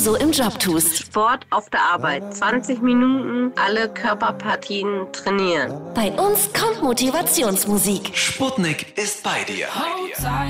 so im Job tust. Sport auf der Arbeit. 20 Minuten, alle Körperpartien trainieren. Bei uns kommt Motivationsmusik. Sputnik ist bei dir.